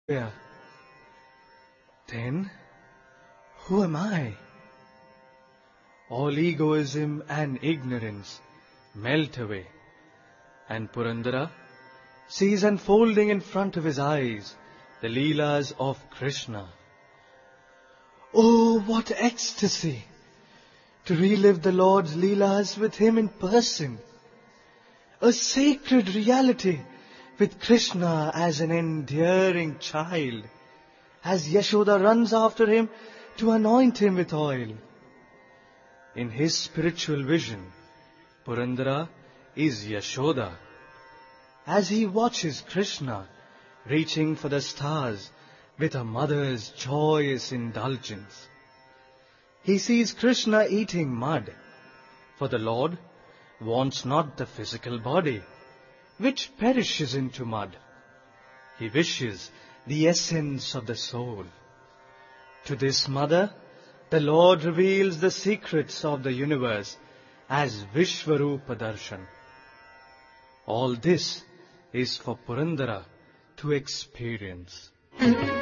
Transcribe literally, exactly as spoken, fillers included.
Yeah. Then, who am I? All egoism and ignorance melt away, and Purandara sees unfolding in front of his eyes the Leelas of Krishna. Oh, what ecstasy to relive the Lord's Leelas with him in person! A sacred reality with Krishna as an endearing child, as Yashoda runs after him to anoint him with oil. In his spiritual vision, Purandara is Yashoda. As he watches Krishna reaching for the stars with a mother's joyous indulgence, he sees Krishna eating mud, for the Lord wants not the physical body, which perishes into mud. He wishes the essence of the soul. To this mother, the Lord reveals the secrets of the universe as Vishvarupa Darshan. All this is for Purandara to experience.